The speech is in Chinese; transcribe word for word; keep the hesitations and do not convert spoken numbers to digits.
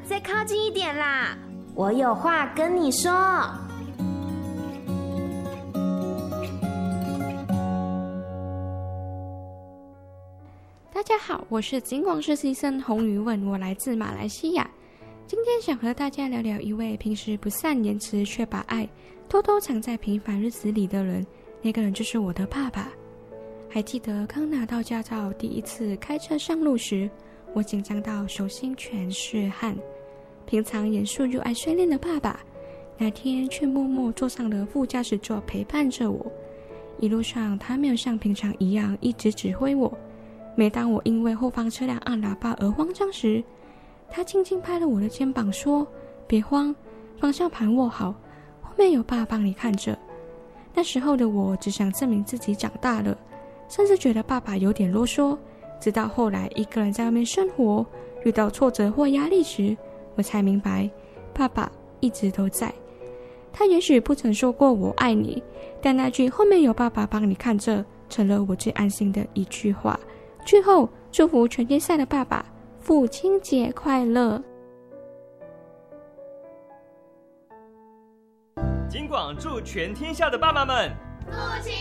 再靠近一点啦，我有话跟你说。 大家好，我是金广实习生洪宇文，我来自马来西亚。今天想和大家聊聊一位平时不善言辞，却把爱偷偷藏在平凡日子里的人，那个人就是我的爸爸。还记得刚拿到驾照第一次开车上路时，我紧张到手心全是汗。平常严肃又爱训练的爸爸，那天却默默坐上了副驾驶座陪伴着我。一路上他没有像平常一样一直指挥我，每当我因为后方车辆按喇叭而慌张时，他轻轻拍了我的肩膀说，别慌，方向盘握好，后面有爸帮你看着。那时候的我只想证明自己长大了，甚至觉得爸爸有点啰嗦。直到后来一个人在外面生活，遇到挫折或压力时，我才明白爸爸一直都在。他也许不曾说过我爱你，但那句后面有爸爸帮你看着成了我最安心的一句话。最后祝福全天下的爸爸父亲节快乐。 金广祝全天下的爸爸们父亲